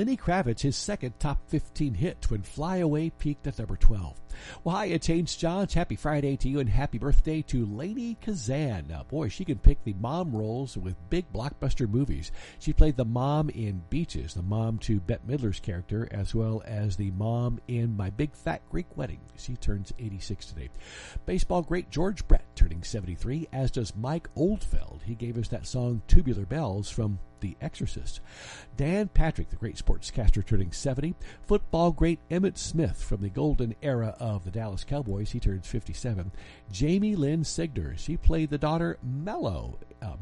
Lenny Kravitz his second top 15 hit when Fly Away peaked at number 12. Well, hi, it's James Johns. Happy Friday to you and happy birthday to Lainie Kazan. Now, boy, she can pick the mom roles with big blockbuster movies. She played the mom in Beaches, the mom to Bette Midler's character, as well as the mom in My Big Fat Greek Wedding. She turns 86 today. Baseball great George Brett turning 73, as does Mike Oldfield. He gave us that song Tubular Bells from The Exorcist. Dan Patrick, the great sportscaster, turning 70. Football great Emmitt Smith from the golden era of the Dallas Cowboys. He turns 57. Jamie Lynn Signer. She played the daughter Meadow,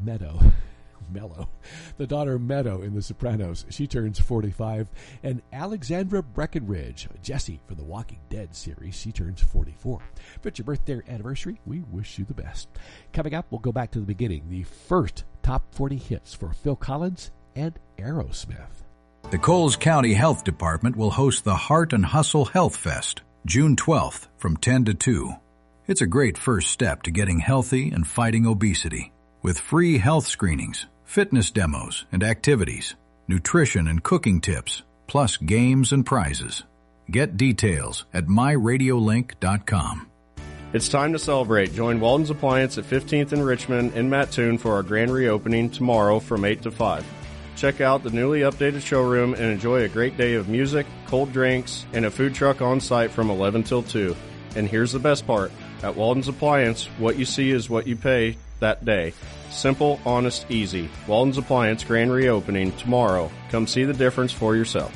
the daughter Meadow in The Sopranos. She turns 45. And Alexandra Breckenridge, Jessie from the Walking Dead series. She turns 44. But your birthday anniversary, we wish you the best. Coming up, we'll go back to the beginning. The first top 40 hits for Phil Collins and Aerosmith. The Coles County Health Department will host the Heart and Hustle Health Fest, June 12th from 10 to 2. It's a great first step to getting healthy and fighting obesity. With free health screenings, fitness demos and activities, nutrition and cooking tips, plus games and prizes. Get details at myradiolink.com. It's time to celebrate. Join Walden's Appliance at 15th and Richmond in Mattoon for our grand reopening tomorrow from 8 to 5. Check out the newly updated showroom and enjoy a great day of music, cold drinks, and a food truck on site from 11 till 2. And here's the best part. At Walden's Appliance, what you see is what you pay that day. Simple, honest, easy. Walden's Appliance grand reopening tomorrow. Come see the difference for yourself.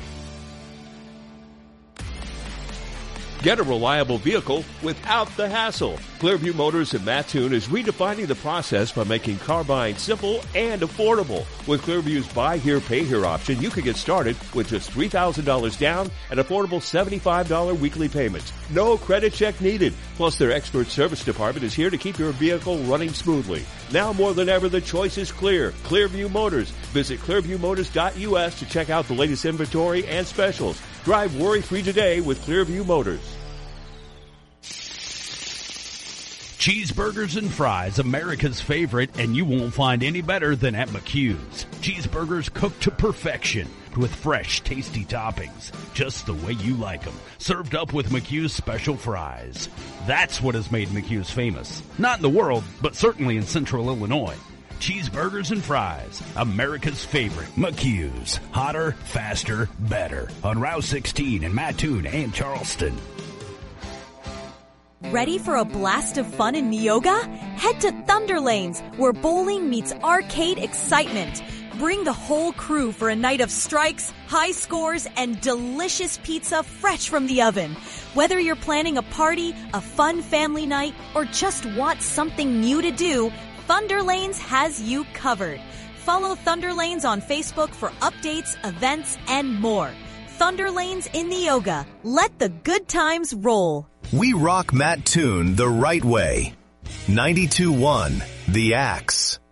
Get a reliable vehicle without the hassle. Clearview Motors in Mattoon is redefining the process by making car buying simple and affordable. With Clearview's Buy Here, Pay Here option, you can get started with just $3,000 down and affordable $75 weekly payments. No credit check needed. Plus, their expert service department is here to keep your vehicle running smoothly. Now more than ever, the choice is clear. Clearview Motors. Visit clearviewmotors.us to check out the latest inventory and specials. Drive worry-free today with Clearview Motors. Cheeseburgers and fries, America's favorite, and you won't find any better than at McHugh's. Cheeseburgers cooked to perfection with fresh, tasty toppings, just the way you like them, served up with McHugh's special fries. That's what has made McHugh's famous. Not in the world, but certainly in Central Illinois. Cheeseburgers and fries, America's favorite. McHugh's. Hotter, faster, better. On Route 16 in Mattoon and Charleston. Ready for a blast of fun in Neoga? Head to Thunder Lanes, where bowling meets arcade excitement. Bring the whole crew for a night of strikes, high scores, and delicious pizza fresh from the oven. Whether you're planning a party, a fun family night, or just want something new to do, Thunder Lanes has you covered. Follow Thunder Lanes on Facebook for updates, events, and more. Thunder Lanes in Neoga. Let the good times roll. We rock Mattoon the right way. 92.1 The Axe.